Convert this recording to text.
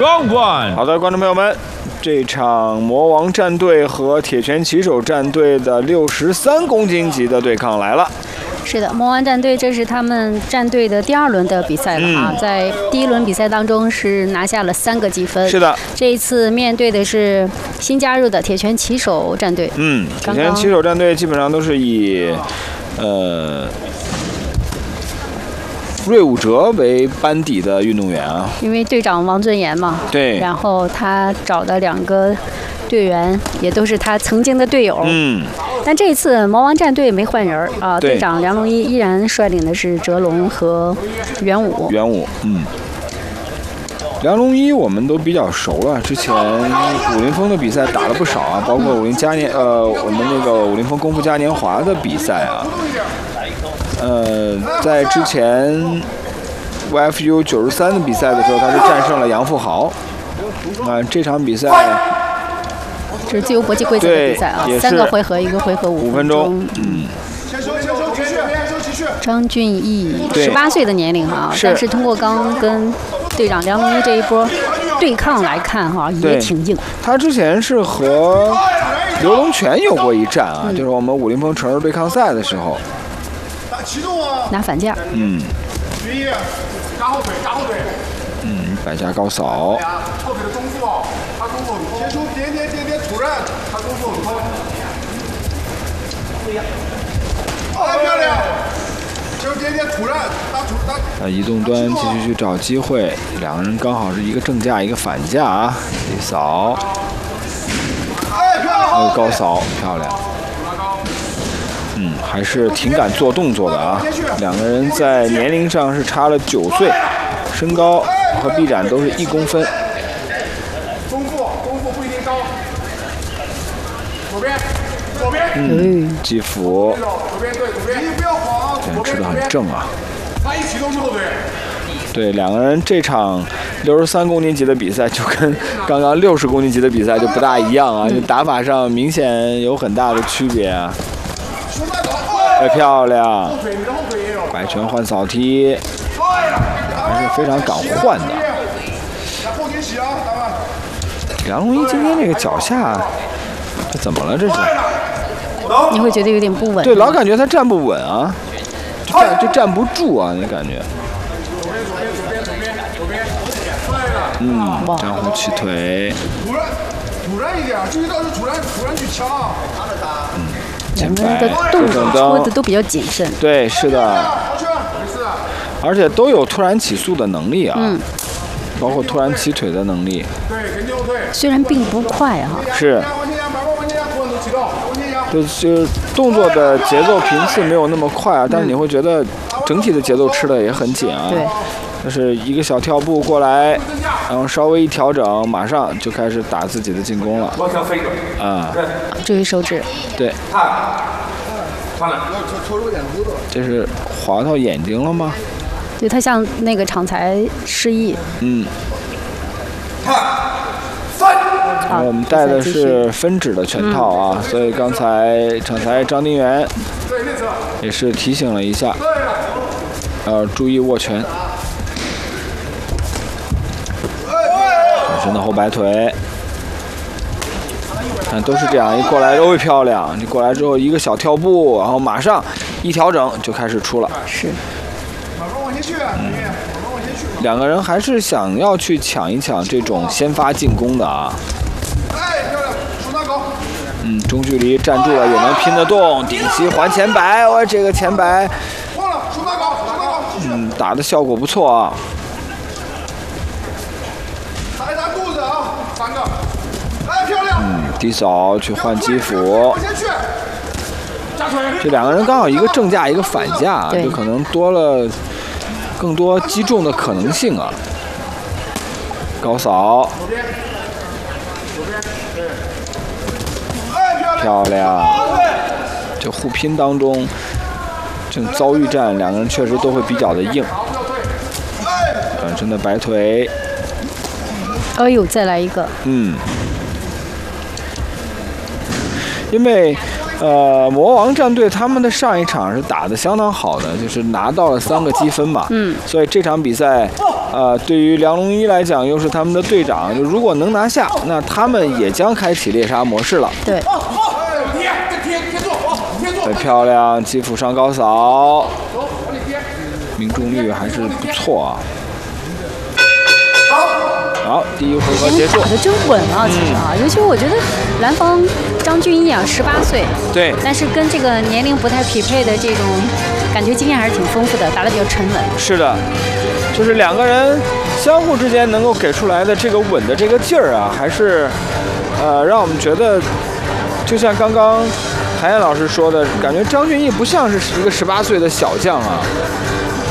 Round one。 好的，观众朋友们，这场魔王战队和铁拳骑手战队的63公斤级的对抗来了。 是的，魔王战队这是他们战队的第2轮的比赛了啊，在第1轮比赛当中是拿下了3个积分。 是的， 这一次面对的是新加入的铁拳骑手战队。 铁拳骑手战队基本上都是以瑞武哲为班底的运动员啊， 因为队长王尊严嘛， 对， 然后他找的2个队员也都是他曾经的队友。但这一次魔王战队没换人啊，队长梁龙一依然率领的是哲龙和元武。 梁龙一我们都比较熟了，之前武林风的比赛打了不少啊，包括我们那个武林风功夫嘉年华的比赛啊。在之前 YFU 93的比赛的时候，他是战胜了杨富豪。这场比赛这是自由搏击规则的比赛啊，3个回合，1个回合5分钟。张俊毅18岁的年龄啊，但是通过刚跟队长梁龙一这一波对抗来看哈，也挺硬。 他之前是和刘龙泉有过一战啊，就是我们武林风成人对抗赛的时候。 拿反架。 摆架高扫。 后腿的中速哦，他中速先出点突然，他中速很高。漂亮！就点突然， 移动端继续去找机会，两个人刚好是一个正架一个反架啊，一扫，高扫漂亮。还是挺敢做动作的啊！两个人在年龄上是差了9岁，身高和臂展都是1公分。 中腹不一定高。左边。 击斧。 左边对，左边。不要晃。 吃得很正啊。 他一启动之后对。 对，两个人这场63公斤级的比赛就跟刚刚60公斤级的比赛就不大一样啊，就打法上明显有很大的区别啊。漂亮，摆拳换扫踢，还是非常敢换的。梁龙一今天这个脚下，这怎么了？这是？ 你会觉得有点不稳。 对，老感觉他站不稳啊，就站不住啊，那感觉。江湖起腿。 突然一点，注意到是突然去掐。 两个人的动作搓的都比较谨慎。 对，是的。而且都有突然起速的能力啊，包括突然起腿的能力。 虽然并不快哈。 是。就是动作的节奏频次没有那么快啊，但是你会觉得整体的节奏吃的也很紧啊。 对。 就是一个小跳步过来，然后稍微一调整，马上就开始打自己的进攻了。 注意手指。 对。这是划到眼睛了吗？ 对，他向那个场裁示意。 然后我们带的是分指的拳套啊，所以刚才场裁张丁元也是提醒了一下，注意握拳。转身的后摆腿，看都是这样，一过来都会漂亮。你过来之后一个小跳步，然后马上一调整就开始出了。 是。 两个人还是想要去抢一抢这种先发进攻的啊。中距离站住了也能拼得动，顶膝还前摆，哇，这个前摆，打的效果不错啊。低扫去换击斧，这两个人刚好一个正架一个反架，就可能多了更多击中的可能性啊。高扫，漂亮。这互拼当中，这种遭遇战，两个人确实都会比较的硬。转身的摆腿， 哎呦，再来一个。 因为魔王战队他们的上一场是打得相当好的，就是拿到了3个积分嘛。所以这场比赛对于梁龙一来讲，又是他们的队长，就如果能拿下，那他们也将开启猎杀模式了。 对。 很漂亮，击斧上高扫，命中率还是不错啊。好，第一回合结束。 打得真稳啊，其实啊，尤其我觉得蓝方张俊毅啊，18岁， 对， 但是跟这个年龄不太匹配的这种感觉经验还是挺丰富的，打得比较沉稳。 是的，就是两个人相互之间能够给出来的这个稳的这个劲儿啊，还是让我们觉得，就像刚刚韩燕老师说的，感觉张俊毅不像是一个18岁的小将啊，